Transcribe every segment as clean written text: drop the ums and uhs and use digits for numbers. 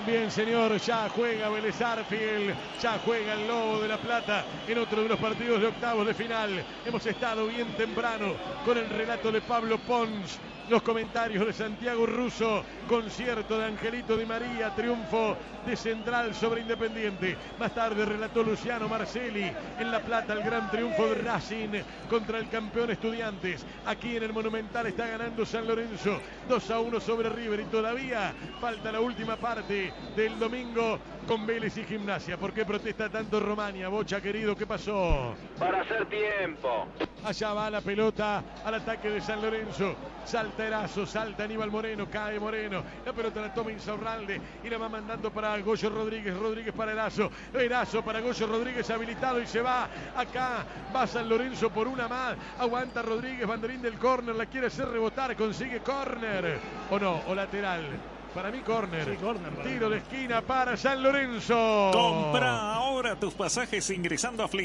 Bien, señor, ya juega Vélez Arfield, ya juega el Lobo de la Plata en otro de los partidos de octavos de final. Hemos estado bien temprano con el relato de Pablo Pons, los comentarios de Santiago Russo, concierto de Angelito Di María, triunfo de Central sobre Independiente. Más tarde relató Luciano Marcelli en La Plata el gran triunfo de Racing contra el campeón Estudiantes. Aquí en el Monumental está ganando San Lorenzo 2-1 sobre River y todavía falta la última parte del domingo con Vélez y Gimnasia. ¿Por qué protesta tanto Romania? Bocha querido, ¿qué pasó? Para hacer tiempo. Allá va la pelota al ataque de San Lorenzo. Salta Erazo, salta Aníbal Moreno, cae Moreno. La pelota la toma Insaurralde y la va mandando para Goyo Rodríguez. Rodríguez para Erazo. Erazo para Goyo Rodríguez habilitado y se va. Acá va San Lorenzo por una más. Aguanta Rodríguez, banderín del córner. La quiere hacer rebotar, consigue córner. O no, o lateral. Para mí córner. Sí, córner. Tiro de esquina para San Lorenzo. Compra ahora tus pasajes ingresando a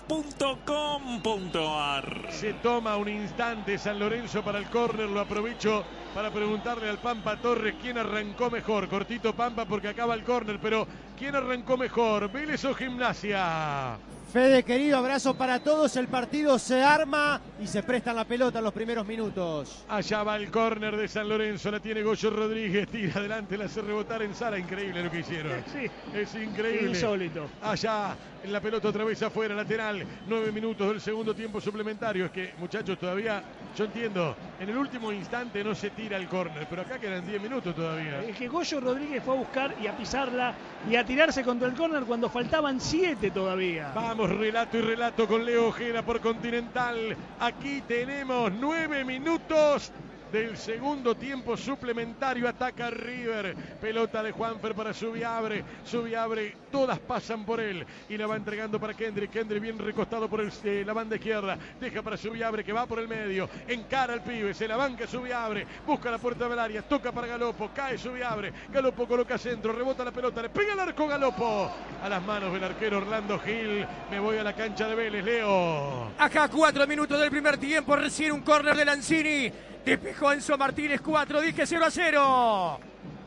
flechabús.com.ar. Se toma un instante San Lorenzo para el córner. Lo aprovecho para preguntarle al Pampa Torres quién arrancó mejor. Cortito Pampa porque acaba el córner, pero ¿quién arrancó mejor? ¿Vélez o Gimnasia? Fede, querido, abrazo para todos. El partido se arma y se prestan la pelota en los primeros minutos. Allá va el córner de San Lorenzo. La tiene Goyo Rodríguez. Tira adelante, la hace rebotar en Sala. Increíble lo que hicieron. Sí. Es increíble. Insólito. Allá en la pelota otra vez afuera, lateral. 9 minutos del segundo tiempo suplementario. Es que, muchachos, todavía, yo entiendo, en el último instante no se tira el córner, pero acá quedan 10 minutos todavía. Es que Goyo Rodríguez fue a buscar y a pisarla y a tirarse contra el córner cuando faltaban 7 todavía. Vamos, relato y relato con Leo Ojeda por Continental. Aquí tenemos 9 minutos del segundo tiempo suplementario. Ataca River, pelota de Juanfer para Subiabre, todas pasan por él y la va entregando para Kendrick bien recostado por la banda izquierda, deja para Subiabre que va por el medio, encara al pibe, se la banca Subiabre, busca la puerta del área, toca para Galopo, cae Subiabre, Galopo coloca centro, rebota la pelota, le pega el arco Galopo, a las manos del arquero Orlando Gil. Me voy a la cancha de Vélez, Leo. Acá 4 minutos del primer tiempo, recién un córner de Lanzini. Despejó Enzo Martínez, 4, dije 0-0.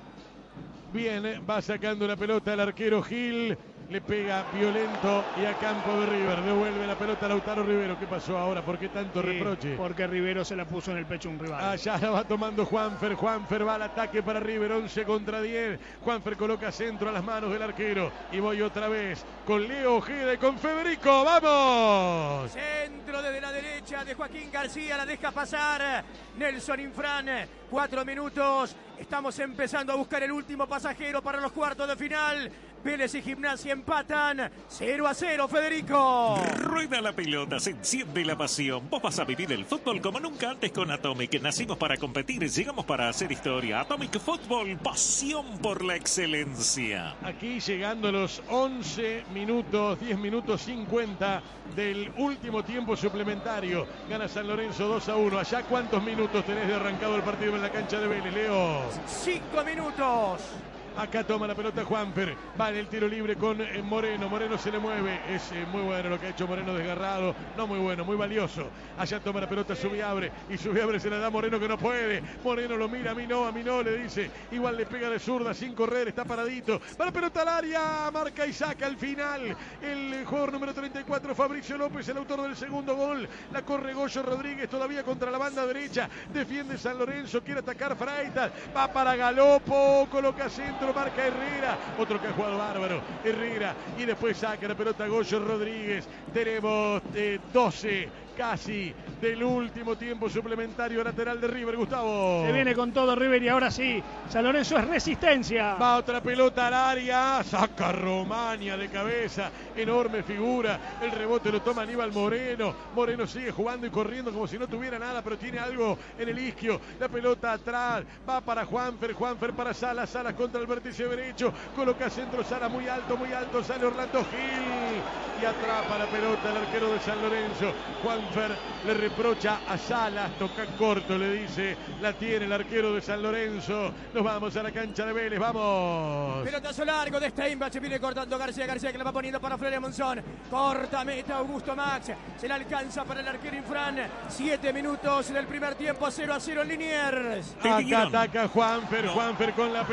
Bien, va sacando la pelota el arquero Gil. Le pega violento y a campo de River. Devuelve la pelota a Lautaro Rivero. ¿Qué pasó ahora? ¿Por qué tanto reproche? Porque Rivero se la puso en el pecho a un rival. Allá la va tomando Juanfer. Juanfer va al ataque para River. 11 contra 10. Juanfer coloca centro a las manos del arquero. Y voy otra vez con Leo Ojeda y con Federico. ¡Vamos! Centro desde la derecha de Joaquín García. La deja pasar Nelson Infran. 4 minutos. Estamos empezando a buscar el último pasajero para los cuartos de final. Vélez y Gimnasia empatan 0-0, Federico. Rueda la pelota, se enciende la pasión. Vos vas a vivir el fútbol como nunca antes con Atomic. Nacimos para competir, llegamos para hacer historia. Atomic Fútbol, pasión por la excelencia. Aquí llegando a los 11 minutos, 10 minutos 50 del último tiempo suplementario. Gana San Lorenzo 2-1. Allá, ¿cuántos minutos tenés de arrancado el partido en la cancha de Vélez, Leo? 5 minutos. Acá toma la pelota Juanfer, va en el tiro libre con Moreno, Moreno se le mueve, es muy bueno lo que ha hecho Moreno desgarrado, no muy bueno, muy valioso. Allá toma la pelota Subiabre y Subiabre se la da a Moreno que no puede, Moreno lo mira, a mí no, le dice, igual le pega de zurda sin correr, está paradito, va la pelota al área, marca y saca al final, el jugador número 34 Fabricio López, el autor del segundo gol, la corre Goyo Rodríguez todavía contra la banda derecha, defiende San Lorenzo, quiere atacar Freitas, va para Galopo, coloca centro, marca Herrera, otro que ha jugado bárbaro, Herrera, y después saca la pelota Goyo Rodríguez. Tenemos 12 casi del último tiempo suplementario lateral de River, Gustavo. Se viene con todo River y ahora sí, San Lorenzo es resistencia. Va otra pelota al área, saca Romania de cabeza, enorme figura, el rebote lo toma Aníbal Moreno, Moreno sigue jugando y corriendo como si no tuviera nada, pero tiene algo en el isquio, la pelota atrás, va para Juanfer para Salas, Salas contra el vértice derecho, coloca centro, Salas muy alto, sale Orlando Gil y atrapa la pelota el arquero de San Lorenzo. Juanfer le reprocha a Salas, toca corto, le dice, la tiene el arquero de San Lorenzo. Nos vamos a la cancha de Vélez, vamos. Pelotazo largo de Steinbach, se viene cortando García que la va poniendo para Floria Monzón. Corta meta Augusto Max, se la alcanza para el arquero Infran. 7 minutos del primer tiempo, 0-0 en Liniers. Acá ataca Juanfer con la